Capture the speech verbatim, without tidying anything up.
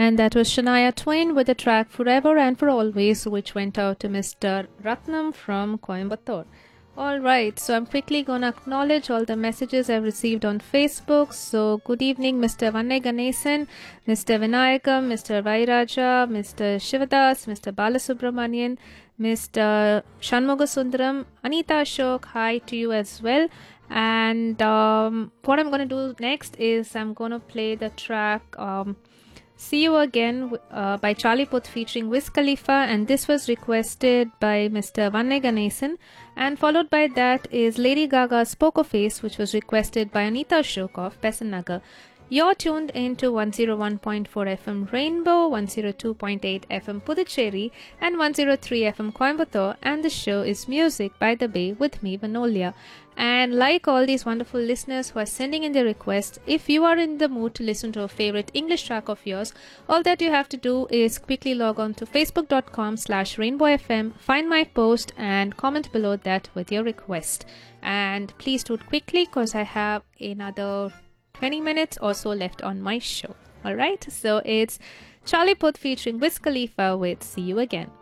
And that was Shania Twain with the track Forever and For Always, which went out to Mister Ratnam from Coimbatore. Alright, so I'm quickly going to acknowledge all the messages I've received on Facebook. So, good evening, Mister Vanne Ganesan, Mister Vinayakam, Mister Vairaja, Mister Shivadas, Mister Balasubramanian, Mister Shanmugasundaram, Anita Ashok, hi to you as well. And um, what I'm going to do next is I'm going to play the track um, See You Again uh, by Charlie Puth featuring Wiz Khalifa, and this was requested by Mister Vanne Ganesan, and followed by that is Lady Gaga's Poker Face, which was requested by Anita Ashok of Besant Nagar. You're tuned into one oh one point four F M Rainbow, one oh two point eight F M Puducherry, and one oh three F M Coimbatore, and the show is Music by the Bay with me, Vanolia. And like all these wonderful listeners who are sending in their requests, if you are in the mood to listen to a favorite English track of yours, all that you have to do is quickly log on to facebook.com slash rainbowfm, find my post and comment below that with your request. And please do it quickly because I have another twenty minutes or so left on my show. Alright, so it's Charlie Puth featuring Wiz Khalifa with See You Again.